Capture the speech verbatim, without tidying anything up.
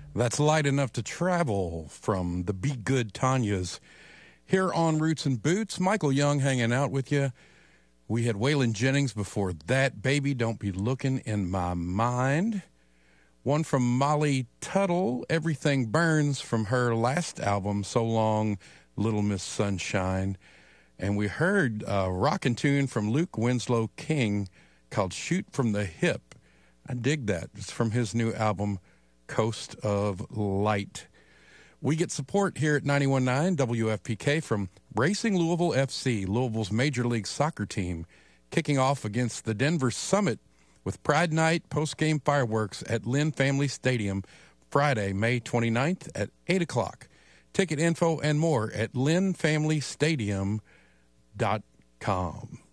That's Light Enough to Travel from the Be Good Tanyas. Here on Roots and Boots, Michael Young hanging out with you. We had Waylon Jennings before that. Baby, Don't Be Looking in My Mind. One from Molly Tuttle, Everything Burns, from her last album, So Long, Little Miss Sunshine. And we heard a rockin' tune from Luke Winslow King called Shoot from the Hip. I dig that. It's from his new album, Coast of Light. We get support here at ninety-one point nine W F P K from Racing Louisville F C, Louisville's Major League Soccer team, kicking off against the Denver Summit with Pride Night post-game fireworks at Lynn Family Stadium Friday, May twenty-ninth at eight o'clock. Ticket info and more at lynn family stadium dot com.